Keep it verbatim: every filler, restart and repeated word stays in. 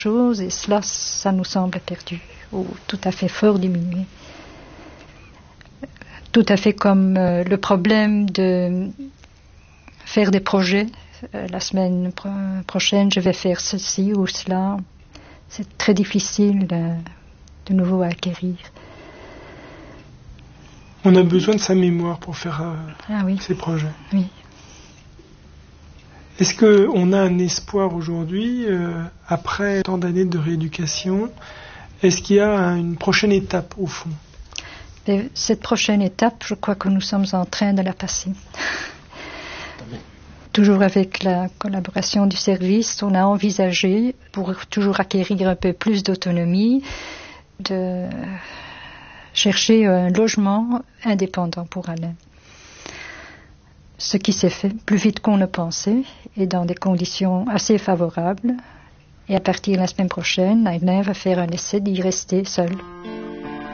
chose, et cela, ça nous semble perdu, ou tout à fait fort diminué. Tout à fait comme euh, le problème de faire des projets. Euh, la semaine pro- prochaine, je vais faire ceci ou cela. C'est très difficile de, de nouveau à acquérir. On a besoin de sa mémoire pour faire euh, ah, oui. ces projets. Oui. Est-ce qu'on a un espoir aujourd'hui, euh, après tant d'années de rééducation? Est-ce qu'il y a une prochaine étape au fond? Et cette prochaine étape, je crois que nous sommes en train de la passer. Toujours avec la collaboration du service, on a envisagé, pour toujours acquérir un peu plus d'autonomie, de chercher un logement indépendant pour Alain. Ce qui s'est fait plus vite qu'on ne pensait et dans des conditions assez favorables. Et à partir de la semaine prochaine, Alain va faire un essai d'y rester seul.